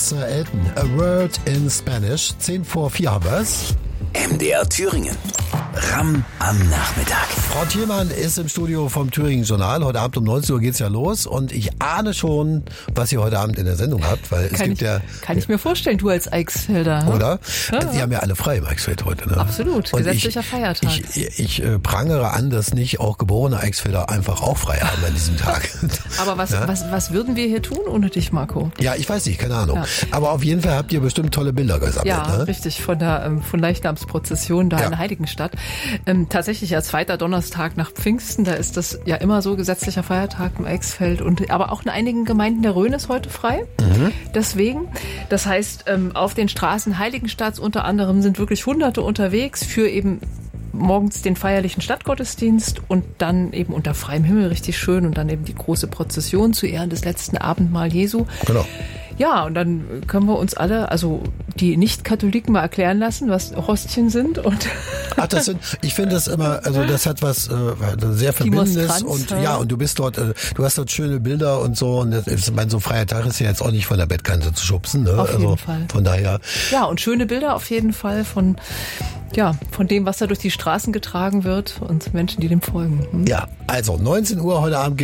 Sir Elton, A Word in Spanish. 10 vor 4 haben wir's. MDR Thüringen. Ram am Nachmittag. Frau Thielmann ist im Studio vom Thüringen Journal. Heute Abend um 19 Uhr geht's ja los und ich ahne schon, was ihr heute Abend in der Sendung habt, weil es gibt ja... Kann ich mir vorstellen, du als Eichsfelder. Oder? Ja. Die haben ja alle frei im Eichsfeld heute. Ne? Absolut, und gesetzlicher Feiertag. Ich prangere an, dass nicht auch geborene Eichsfelder einfach auch frei haben an diesem Tag. Aber was würden wir hier tun ohne dich, Marco? Ja, ich weiß nicht, keine Ahnung. Ja. Aber auf jeden Fall habt ihr bestimmt tolle Bilder gesammelt. Ja, ne? Richtig, von Leichnamsprozession da in Heiligenstadt. Tatsächlich als zweiter Donnerstag nach Pfingsten, da ist das ja immer so gesetzlicher Feiertag im Eichsfeld aber auch in einigen Gemeinden der Rhön ist heute frei. Deswegen, das heißt, auf den Straßen Heiligenstadts unter anderem sind wirklich Hunderte unterwegs für eben morgens den feierlichen Stadtgottesdienst und dann eben unter freiem Himmel richtig schön und dann eben die große Prozession zu Ehren des letzten Abendmahl Jesu. Genau. Ja, und dann können wir uns alle, also die Nicht-Katholiken, mal erklären lassen, was Hostien sind. Und Ach, ich finde das immer, also das hat was sehr Verbindendes und und du bist dort, du hast dort schöne Bilder und so und das ist, so ein freier Tag ist ja jetzt auch nicht von der Bettkante zu schubsen. Ne? Auf jeden Fall. Von daher. Ja, und schöne Bilder auf jeden Fall von dem, was da durch die Straßen getragen wird und Menschen, die dem folgen. Ja, also 19 Uhr heute Abend